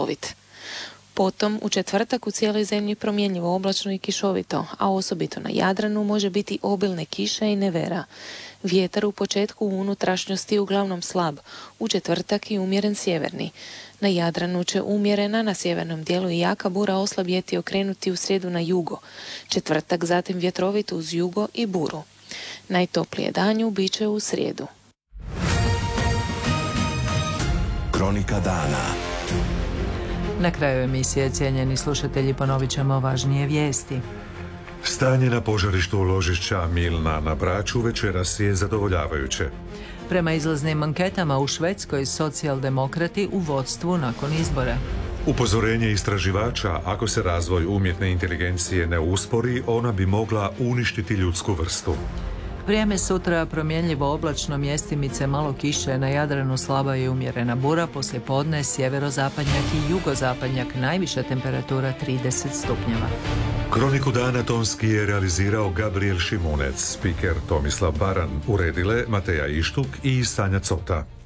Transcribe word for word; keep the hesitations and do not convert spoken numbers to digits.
vjetrovit. Potom u četvrtak u cijeloj zemlji promjenjivo oblačno i kišovito, a osobito na Jadranu može biti obilne kiše i nevera. Vjetar u početku u unutrašnjosti uglavnom slab, u četvrtak i umjeren sjeverni. Na Jadranu će umjerena, na sjevernom dijelu i jaka bura oslabjeti okrenuti u srijedu na jugo. Četvrtak zatim vjetrovit uz jugo i buru. Najtoplije danju bit će u srijedu. Kronika dana. Na kraju emisije, cijenjeni slušatelji, ponovit ćemo važnije vijesti. Stanje na požarištu ložišća Milna na Braču večeras je zadovoljavajuće. Prema izlaznim anketama u Švedskoj, socijaldemokrati u vodstvu nakon izbora. Upozorenje istraživača, ako se razvoj umjetne inteligencije ne uspori, ona bi mogla uništiti ljudsku vrstu. Vrijeme sutra promjenljivo oblačno, mjestimice malo kiše, na Jadranu slaba i umjerena bura, poslije podne sjeverozapadnjak i jugozapadnjak, najviša temperatura trideset stupnjeva. Kroniku dana tonski je realizirao Gabriel Šimunec, spiker Tomislav Baran, uredile Mateja Ištuk i Sanja Cota.